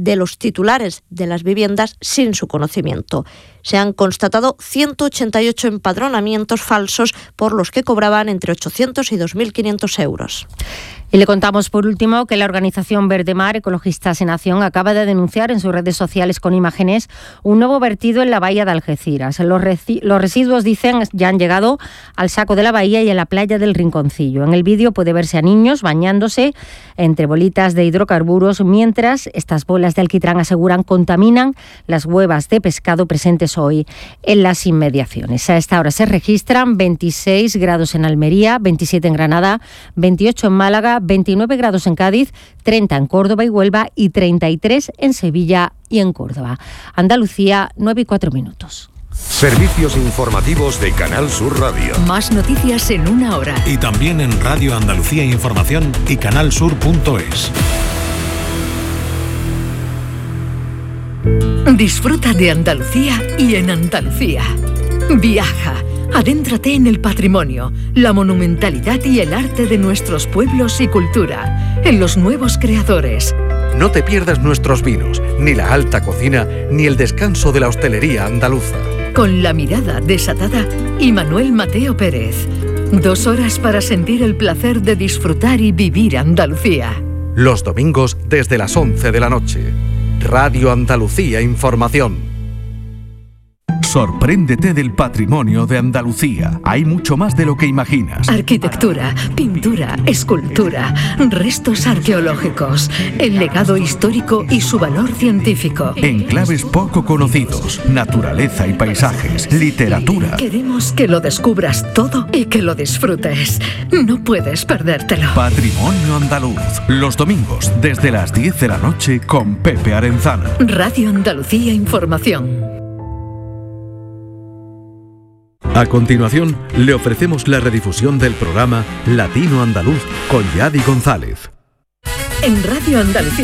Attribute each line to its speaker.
Speaker 1: de los titulares de las viviendas sin su conocimiento. Se han constatado 188 empadronamientos falsos por los que cobraban entre 800 y 2.500 euros.
Speaker 2: Y le contamos por último que la organización Verde Mar Ecologistas en Acción acaba de denunciar en sus redes sociales con imágenes un nuevo vertido en la bahía de Algeciras. Los residuos, dicen, ya han llegado al saco de la bahía y a la playa del Rinconcillo. En el vídeo puede verse a niños bañándose entre bolitas de hidrocarburos, mientras estas bolas de alquitrán, aseguran, contaminan las huevas de pescado presentes hoy en las inmediaciones. A esta hora se registran 26 grados en Almería, 27 en Granada, 28 en Málaga, 29 grados en Cádiz, 30 en Córdoba y Huelva y 33 en Sevilla y en Córdoba. Andalucía, 9:04.
Speaker 3: Servicios informativos de Canal Sur Radio.
Speaker 4: Más noticias en una hora.
Speaker 5: Y también en Radio Andalucía Información y canalsur.es.
Speaker 4: Disfruta de Andalucía y en Andalucía. Viaja. Adéntrate en el patrimonio, la monumentalidad y el arte de nuestros pueblos y cultura, en los nuevos creadores.
Speaker 6: No te pierdas nuestros vinos, ni la alta cocina, ni el descanso de la hostelería andaluza.
Speaker 4: Con la mirada desatada y Manuel Mateo Pérez. 2 horas para sentir el placer de disfrutar y vivir Andalucía.
Speaker 6: Los domingos desde las 11 de la noche. Radio Andalucía Información.
Speaker 7: Sorpréndete del patrimonio de Andalucía. Hay mucho más de lo que imaginas.
Speaker 4: Arquitectura, pintura, escultura, restos arqueológicos, el legado histórico y su valor científico.
Speaker 7: Enclaves poco conocidos, naturaleza y paisajes, literatura.
Speaker 4: Queremos que lo descubras todo y que lo disfrutes. No puedes perdértelo.
Speaker 7: Patrimonio andaluz. Los domingos desde las 10 de la noche con Pepe Arenzano.
Speaker 4: Radio Andalucía Información.
Speaker 6: A continuación, le ofrecemos la redifusión del programa Latino Andaluz con Yadi González.
Speaker 4: En Radio Andalucía